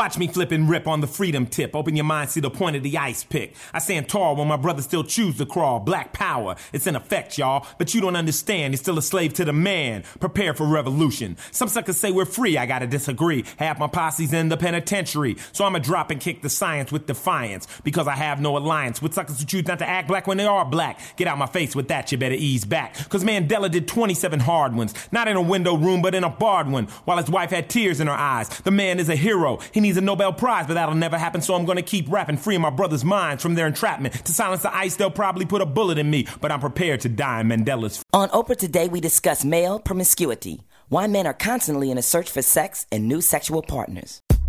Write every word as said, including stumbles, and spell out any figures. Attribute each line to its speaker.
Speaker 1: Watch me flip and rip on the freedom tip. Open your mind, see the point of the ice pick. I stand tall when my brothers still choose to crawl. Black power, it's in effect, y'all. But you don't understand, you're still a slave to the man. Prepare for revolution. Some suckers say we're free, I gotta disagree. Half my posse's in the penitentiary. So I'ma drop and kick the science with defiance. Because I have no alliance with suckers who choose not to act black when they are black. Get out my face with that, you better ease back. Cause Mandela did twenty-seven hard ones. Not in a window room, but in a barred one. While his wife had tears in her eyes. The man is a hero. He needs a Nobel Prize, but that'll never happen. So I'm gonna keep rapping, freeing my brothers' minds from their entrapment. To silence the ice, they'll probably put a bullet in me. But I'm prepared to die in Mandela's.
Speaker 2: On Oprah Today, we discuss male promiscuity. Why men are constantly in a search for sex and new sexual partners.